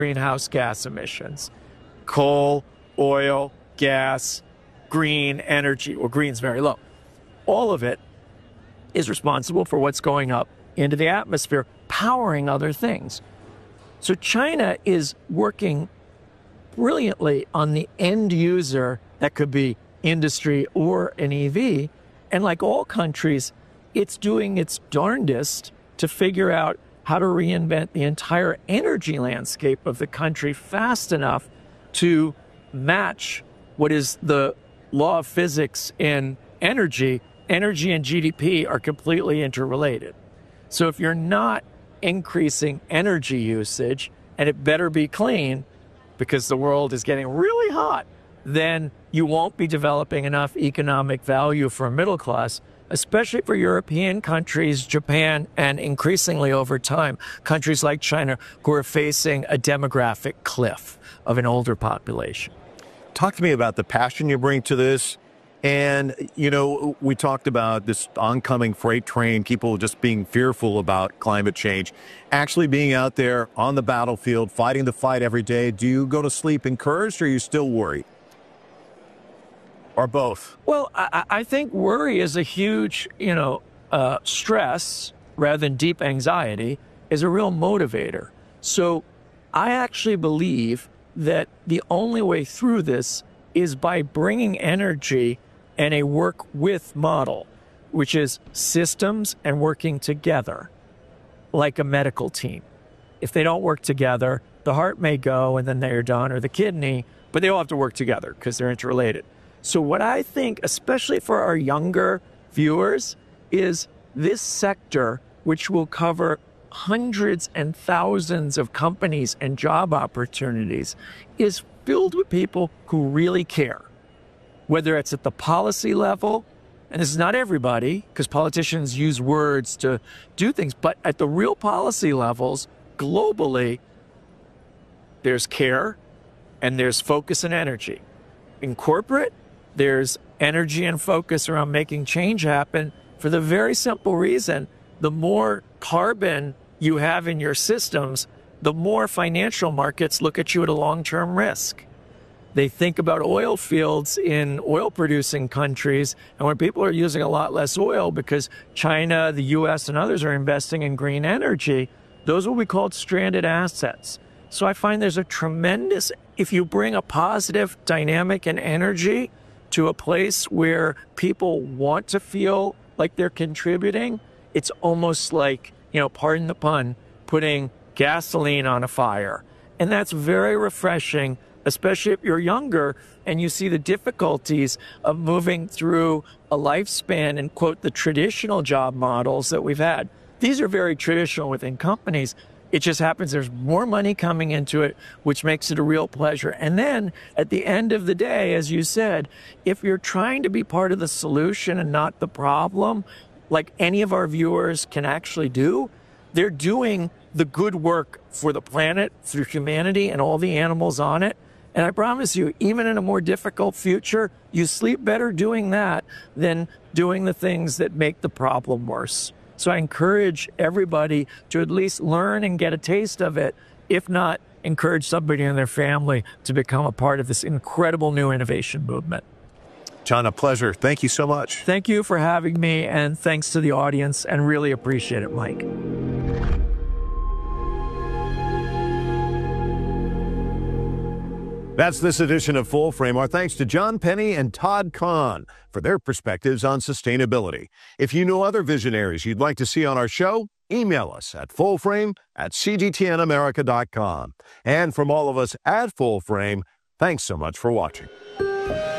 greenhouse gas emissions. Coal, oil, gas, green energy. Well, green's very low. All of it is responsible for what's going up into the atmosphere, powering other things. So China is working brilliantly on the end user, that could be industry or an EV. And like all countries, it's doing its darndest to figure out how to reinvent the entire energy landscape of the country fast enough to match what is the law of physics in energy. Energy and GDP are completely interrelated. So if you're not increasing energy usage, and it better be clean because the world is getting really hot, then you won't be developing enough economic value for a middle class, especially for European countries, Japan, and increasingly over time, countries like China who are facing a demographic cliff of an older population. Talk to me about the passion you bring to this. And, you know, we talked about this oncoming freight train, people just being fearful about climate change, actually being out there on the battlefield, fighting the fight every day. Do you go to sleep encouraged, or are you still worried? Or both? Well, I think worry is a huge, stress rather than deep anxiety is a real motivator. So I actually believe that the only way through this is by bringing energy and a work with model, which is systems and working together like a medical team. If they don't work together, the heart may go and then they're done, or the kidney, but they all have to work together because they're interrelated. So what I think, especially for our younger viewers, is this sector, which will cover hundreds and thousands of companies and job opportunities, is filled with people who really care. Whether it's at the policy level, and this is not everybody, because politicians use words to do things, but at the real policy levels, globally, there's care and there's focus and energy. In corporate, there's energy and focus around making change happen for the very simple reason, the more carbon you have in your systems, the more financial markets look at you at a long-term risk. They think about oil fields in oil-producing countries, and when people are using a lot less oil because China, the U.S., and others are investing in green energy, those will be called stranded assets. So I find there's a tremendous, if you bring a positive dynamic and energy to a place where people want to feel like they're contributing, it's almost like, pardon the pun, putting gasoline on a fire. And that's very refreshing, especially if you're younger and you see the difficulties of moving through a lifespan and, quote, the traditional job models that we've had. These are very traditional within companies. It just happens there's more money coming into it, which makes it a real pleasure. And then at the end of the day, as you said, if you're trying to be part of the solution and not the problem, like any of our viewers can actually do, they're doing the good work for the planet, for humanity, and all the animals on it. And I promise you, even in a more difficult future, you sleep better doing that than doing the things that make the problem worse. So I encourage everybody to at least learn and get a taste of it, if not encourage somebody in their family to become a part of this incredible new innovation movement. John, a pleasure. Thank you so much. Thank you for having me, and thanks to the audience, and really appreciate it, Mike. That's this edition of Full Frame. Our thanks to John Penny and Todd Kahn for their perspectives on sustainability. If you know other visionaries you'd like to see on our show, email us at fullframe@cgtnamerica.com. And from all of us at Full Frame, thanks so much for watching.